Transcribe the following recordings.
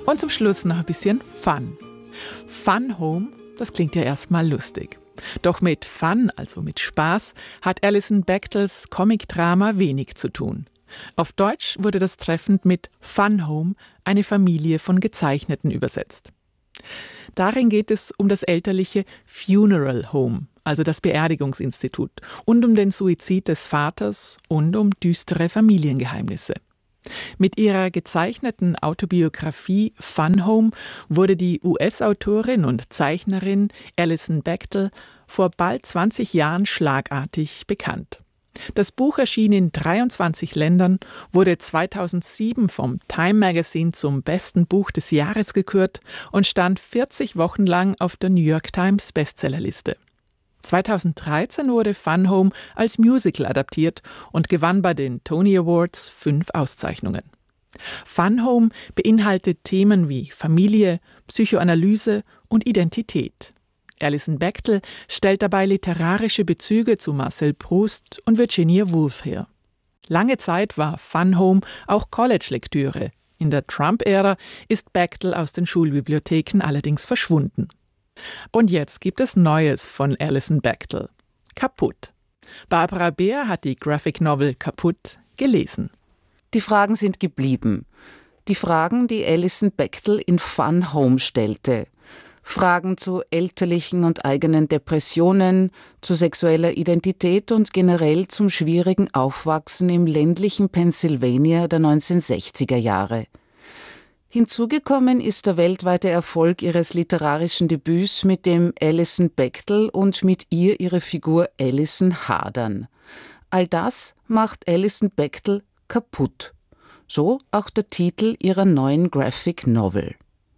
Und zum Schluss noch ein bisschen Fun. Fun Home, das klingt ja erstmal lustig. Doch mit Fun, also mit Spaß, hat Alison Bechtels Comicdrama wenig zu tun. Auf Deutsch wurde das treffend mit Fun Home, eine Familie von Gezeichneten, übersetzt. Darin geht es um das elterliche Funeral Home, also das Beerdigungsinstitut, und um den Suizid des Vaters und um düstere Familiengeheimnisse. Mit ihrer gezeichneten Autobiografie Fun Home wurde die US-Autorin und Zeichnerin Alison Bechtel vor bald 20 Jahren schlagartig bekannt. Das Buch erschien in 23 Ländern, wurde 2007 vom Time Magazine zum besten Buch des Jahres gekürt und stand 40 Wochen lang auf der New York Times Bestsellerliste. 2013 wurde Fun Home als Musical adaptiert und gewann bei den Tony Awards 5 Auszeichnungen. Fun Home beinhaltet Themen wie Familie, Psychoanalyse und Identität. Alison Bechtel stellt dabei literarische Bezüge zu Marcel Proust und Virginia Woolf her. Lange Zeit war Fun Home auch College-Lektüre. In der Trump-Ära ist Bechtel aus den Schulbibliotheken allerdings verschwunden. Und jetzt gibt es Neues von Alison Bechtel. Kaputt. Barbara Beer hat die Graphic Novel Kaputt gelesen. Die Fragen sind geblieben. Die Fragen, die Alison Bechtel in Fun Home stellte. Fragen zu elterlichen und eigenen Depressionen, zu sexueller Identität und generell zum schwierigen Aufwachsen im ländlichen Pennsylvania der 1960er Jahre. Hinzugekommen ist der weltweite Erfolg ihres literarischen Debüts, mit dem Alison Bechtel und mit ihr ihre Figur Alison hadern. All das macht Alison Bechtel kaputt. So auch der Titel ihrer neuen Graphic Novel.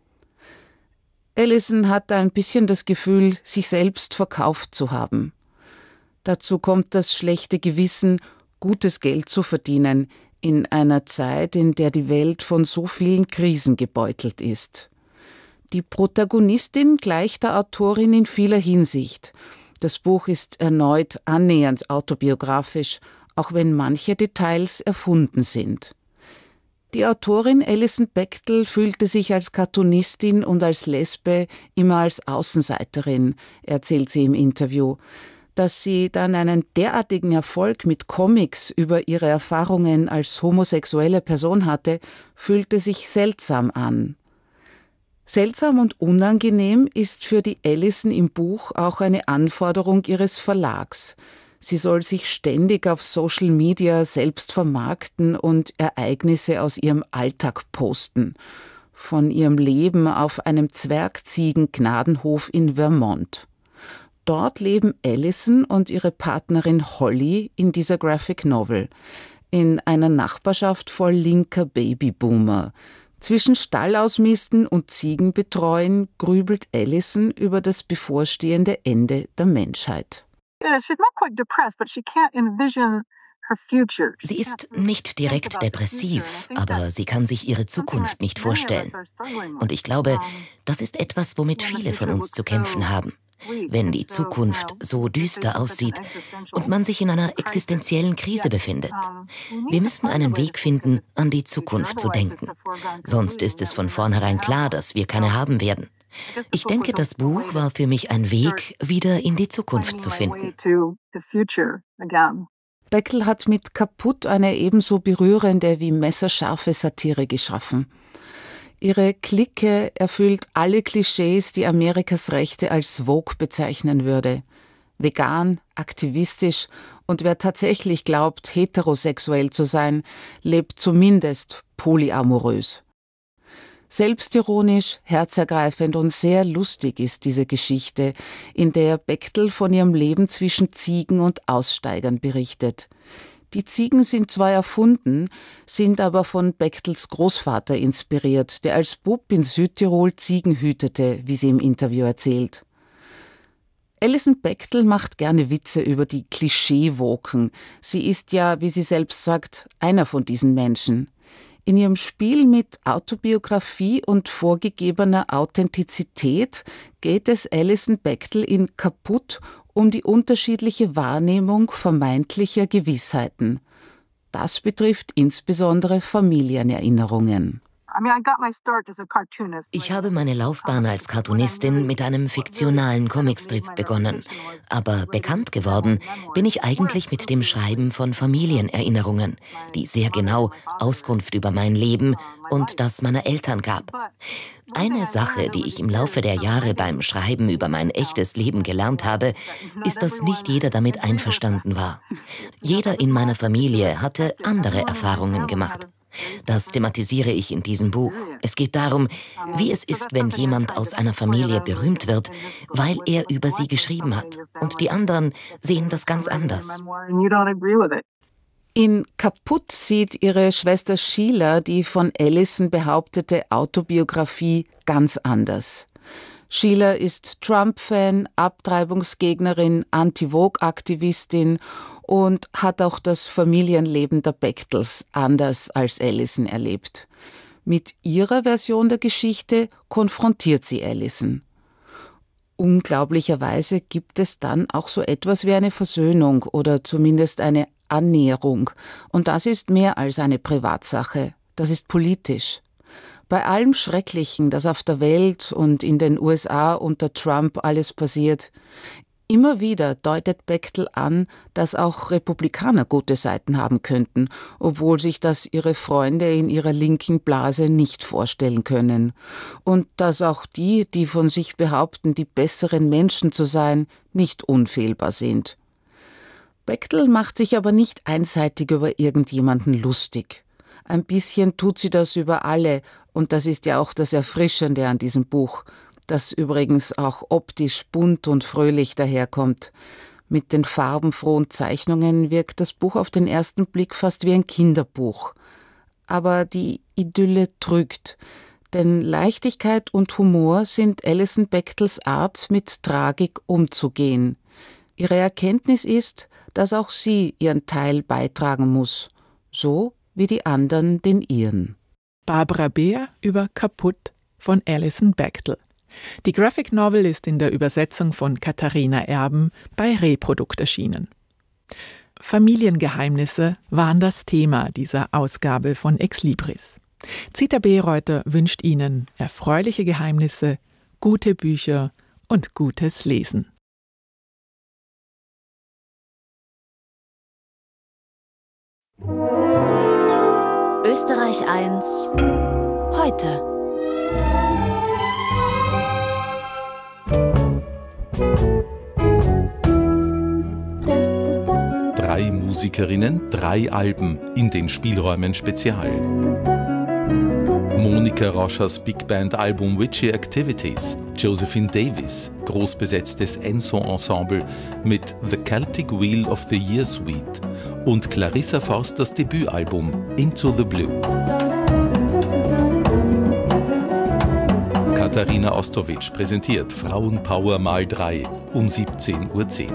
Alison hat ein bisschen das Gefühl, sich selbst verkauft zu haben. Dazu kommt das schlechte Gewissen, gutes Geld zu verdienen, in einer Zeit, in der die Welt von so vielen Krisen gebeutelt ist. Die Protagonistin gleicht der Autorin in vieler Hinsicht. Das Buch ist erneut annähernd autobiografisch, auch wenn manche Details erfunden sind. Die Autorin Alison Bechtel fühlte sich als Cartoonistin und als Lesbe immer als Außenseiterin, erzählt sie im Interview. Dass sie dann einen derartigen Erfolg mit Comics über ihre Erfahrungen als homosexuelle Person hatte, fühlte sich seltsam an. Seltsam und unangenehm ist für die Alison im Buch auch eine Anforderung ihres Verlags. Sie soll sich ständig auf Social Media selbst vermarkten und Ereignisse aus ihrem Alltag posten. Von ihrem Leben auf einem Zwergziegen-Gnadenhof in Vermont. Dort leben Alison und ihre Partnerin Holly in dieser Graphic Novel, in einer Nachbarschaft voll linker Babyboomer. Zwischen Stallausmisten und Ziegenbetreuen grübelt Alison über das bevorstehende Ende der Menschheit. Sie ist nicht direkt depressiv, aber sie kann sich ihre Zukunft nicht vorstellen. Und ich glaube, das ist etwas, womit viele von uns zu kämpfen haben. Wenn die Zukunft so düster aussieht und man sich in einer existenziellen Krise befindet. Wir müssen einen Weg finden, an die Zukunft zu denken. Sonst ist es von vornherein klar, dass wir keine haben werden. Ich denke, das Buch war für mich ein Weg, wieder in die Zukunft zu finden. Bechtel hat mit Kaputt eine ebenso berührende wie messerscharfe Satire geschaffen. Ihre Clique erfüllt alle Klischees, die Amerikas Rechte als Vogue bezeichnen würde. Vegan, aktivistisch und wer tatsächlich glaubt, heterosexuell zu sein, lebt zumindest polyamorös. Selbstironisch, herzergreifend und sehr lustig ist diese Geschichte, in der Bechtel von ihrem Leben zwischen Ziegen und Aussteigern berichtet. Die Ziegen sind zwar erfunden, sind aber von Bechtels Großvater inspiriert, der als Bub in Südtirol Ziegen hütete, wie sie im Interview erzählt. Alison Bechtel macht gerne Witze über die Klischee-Woken. Sie ist ja, wie sie selbst sagt, einer von diesen Menschen. In ihrem Spiel mit Autobiografie und vorgegebener Authentizität geht es Alison Bechtel in Kaputt um die unterschiedliche Wahrnehmung vermeintlicher Gewissheiten. Das betrifft insbesondere Familienerinnerungen. Ich habe meine Laufbahn als Cartoonistin mit einem fiktionalen Comicstrip begonnen. Aber bekannt geworden bin ich eigentlich mit dem Schreiben von Familienerinnerungen, die sehr genau Auskunft über mein Leben und das meiner Eltern gab. Eine Sache, die ich im Laufe der Jahre beim Schreiben über mein echtes Leben gelernt habe, ist, dass nicht jeder damit einverstanden war. Jeder in meiner Familie hatte andere Erfahrungen gemacht. Das thematisiere ich in diesem Buch. Es geht darum, wie es ist, wenn jemand aus einer Familie berühmt wird, weil er über sie geschrieben hat. Und die anderen sehen das ganz anders. In Kaputt sieht ihre Schwester Sheila die von Allison behauptete Autobiografie ganz anders. Sheila ist Trump-Fan, Abtreibungsgegnerin, Anti-Vogue-Aktivistin und hat auch das Familienleben der Bechtels anders als Allison erlebt. Mit ihrer Version der Geschichte konfrontiert sie Allison. Unglaublicherweise gibt es dann auch so etwas wie eine Versöhnung oder zumindest eine Annäherung. Und das ist mehr als eine Privatsache. Das ist politisch. Bei allem Schrecklichen, das auf der Welt und in den USA unter Trump alles passiert, immer wieder deutet Bechtel an, dass auch Republikaner gute Seiten haben könnten, obwohl sich das ihre Freunde in ihrer linken Blase nicht vorstellen können. Und dass auch die, die von sich behaupten, die besseren Menschen zu sein, nicht unfehlbar sind. Bechtel macht sich aber nicht einseitig über irgendjemanden lustig. Ein bisschen tut sie das über alle, und das ist ja auch das Erfrischende an diesem Buch, das übrigens auch optisch bunt und fröhlich daherkommt. Mit den farbenfrohen Zeichnungen wirkt das Buch auf den ersten Blick fast wie ein Kinderbuch. Aber die Idylle trügt, denn Leichtigkeit und Humor sind Alison Bechtels Art, mit Tragik umzugehen. Ihre Erkenntnis ist, dass auch sie ihren Teil beitragen muss, so wie die anderen den ihren. Barbara Beer über Kaputt von Alison Bechtel. Die Graphic Novel ist in der Übersetzung von Katharina Erben bei Reprodukt erschienen. Familiengeheimnisse waren das Thema dieser Ausgabe von Ex Libris. Zita Bereuter wünscht Ihnen erfreuliche Geheimnisse, gute Bücher und gutes Lesen. Österreich 1 heute. Drei Musikerinnen, 3 Alben in den Spielräumen Spezial. Monika Roschers Big Band Album Witchy Activities, Josephine Davis, großbesetztes Ensemble mit The Celtic Wheel of the Year Suite und Clarissa Forsters Debütalbum Into the Blue. Katharina Ostowitsch präsentiert Frauenpower mal 3 um 17:10 Uhr.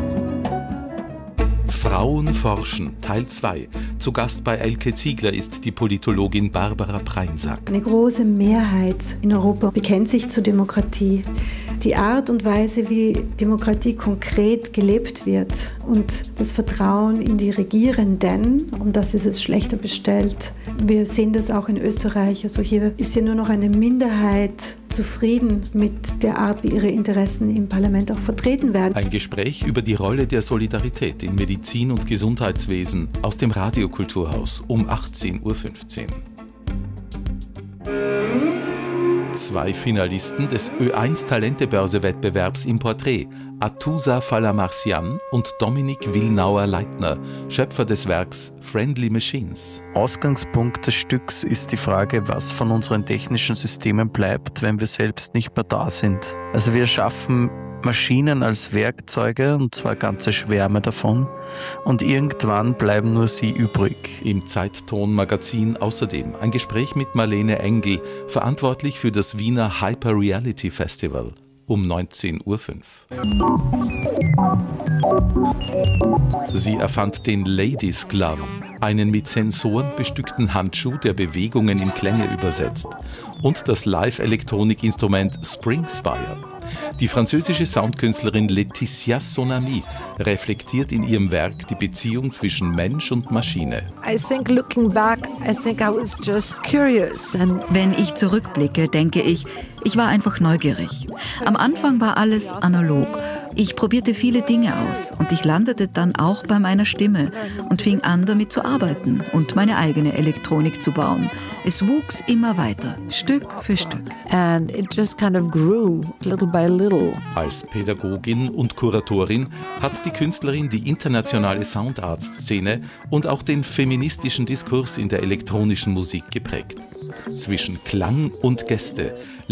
Frauen forschen, Teil 2. Zu Gast bei Elke Ziegler ist die Politologin Barbara Preinsack. Eine große Mehrheit in Europa bekennt sich zur Demokratie. Die Art und Weise, wie Demokratie konkret gelebt wird und das Vertrauen in die Regierenden, um das ist es schlechter bestellt. Wir sehen das auch in Österreich. Also hier ist ja nur noch eine Minderheit zufrieden mit der Art, wie ihre Interessen im Parlament auch vertreten werden. Ein Gespräch über die Rolle der Solidarität in Medizin und Gesundheitswesen aus dem Radiokulturhaus um 18:15 Uhr. 2 Finalisten des Ö1 Talentebörse-Wettbewerbs im Porträt, Atusa Falamarcian und Dominik Wilnauer-Leitner, Schöpfer des Werks Friendly Machines. Ausgangspunkt des Stücks ist die Frage, was von unseren technischen Systemen bleibt, wenn wir selbst nicht mehr da sind. Also wir schaffen Maschinen als Werkzeuge, und zwar ganze Schwärme davon, und irgendwann bleiben nur sie übrig. Im Zeitton-Magazin außerdem ein Gespräch mit Marlene Engel, verantwortlich für das Wiener Hyper Reality Festival, um 19:05 Uhr. Sie erfand den Ladies Glove, einen mit Sensoren bestückten Handschuh, der Bewegungen in Klänge übersetzt, und das Live-Elektronik-Instrument Springspire. Die französische Soundkünstlerin Laetitia Sonami reflektiert in ihrem Werk die Beziehung zwischen Mensch und Maschine. Wenn ich zurückblicke, denke ich, ich war einfach neugierig. Am Anfang war alles analog. Ich probierte viele Dinge aus und ich landete dann auch bei meiner Stimme und fing an, damit zu arbeiten und meine eigene Elektronik zu bauen. Es wuchs immer weiter, Stück für Stück. And it just kind of grew, little by little. Als Pädagogin und Kuratorin hat die Künstlerin die internationale Soundarts-Szene und auch den feministischen Diskurs in der elektronischen Musik geprägt. Zwischen Klang und Geste